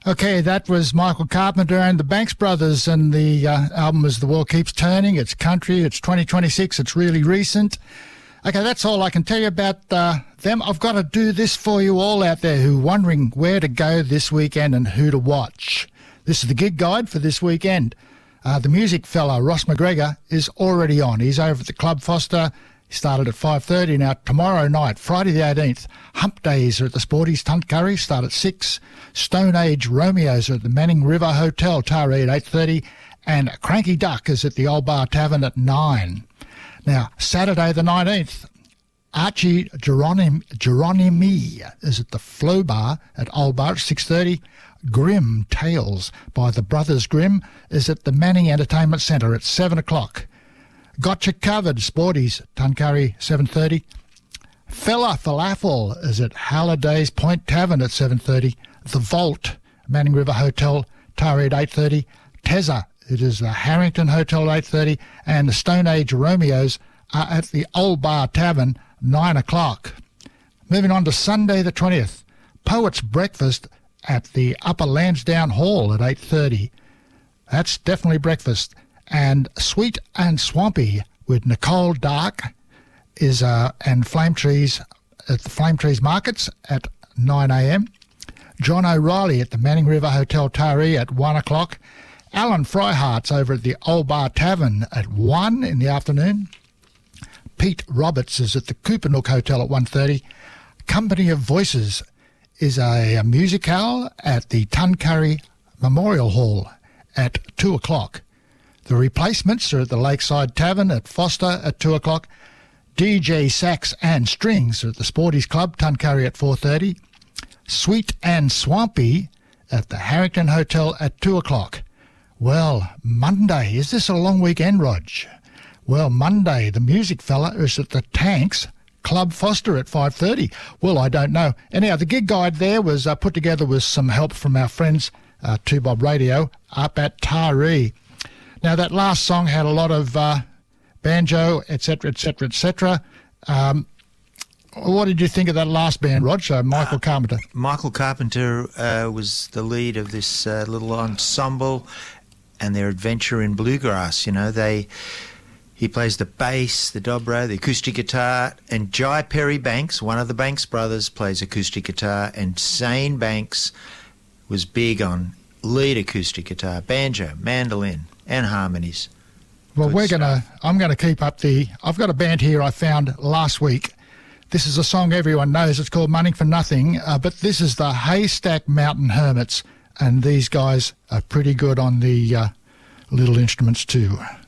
Okay, that was Michael Carpenter and the Banks Brothers, and the album is The World Keeps Turning. It's country, it's 2026, it's really recent. Okay, that's all I can tell you about them. I've got to do this for you all out there who are wondering where to go this weekend and who to watch. This is the gig guide for this weekend. The music fella, Ross McGregor, is already on. He's over at the Club Foster. He started at 5:30. Now, tomorrow night, Friday the 18th, Hump Days are at the Sporties Tuncurry, start at 6. Stone Age Romeos are at the Manning River Hotel, Taree at 8:30. And Cranky Duck is at the Old Bar Tavern at 9. Now, Saturday the 19th, Archie Geronimi is at the Flow Bar at Old Bar at 6:30. Grimm Tales by the Brothers Grimm is at the Manning Entertainment Centre at 7 o'clock. Gotcha Covered, Sporties, Tuncurry, 7:30. Fella Falafel is at Halliday's Point Tavern at 7:30. The Vault, Manning River Hotel, Taree at 8:30. Tezza, it is the Harrington Hotel at 8:30. And the Stone Age Romeos are at the Old Bar Tavern, 9 o'clock. Moving on to Sunday the 20th. Poets Breakfast at the Upper Lansdowne Hall at 8:30. That's definitely breakfast. And Sweet and Swampy with Nicole Dark is and Flame Trees at the Flame Trees Markets at 9 a.m. John O'Reilly at the Manning River Hotel Taree at 1 o'clock. Alan Freihart's over at the Old Bar Tavern at 1 in the afternoon. Pete Roberts is at the Coopernook Hotel at 1:30. Company of Voices is a musicale at the Tuncurry Memorial Hall at 2 o'clock. The Replacements are at the Lakeside Tavern at Foster at 2 o'clock. DJ Sax and Strings are at the Sporties Club, Tuncurry at 4:30. Sweet and Swampy at the Harrington Hotel at 2 o'clock. Well, Monday, is this a long weekend, Rog? Well, Monday, the music fella is at the Tanks, Club Foster at 5:30. Well, I don't know. Anyhow, the gig guide there was put together with some help from our friends, 2Bob Radio, up at Taree. Now, that last song had a lot of banjo, etc., etc., etc. What did you think of that last band, Rog? Michael Carpenter. Michael Carpenter was the lead of this little ensemble and their adventure in bluegrass. You know, he plays the bass, the dobro, the acoustic guitar, and Jai Perry Banks, one of the Banks brothers, plays acoustic guitar, and Zane Banks was big on lead acoustic guitar, banjo, mandolin, and harmonies. Well, I'm going to keep up I've got a band here I found last week. This is a song everyone knows. It's called Money for Nothing, but this is the Haystack Mountain Hermits, and these guys are pretty good on the little instruments too.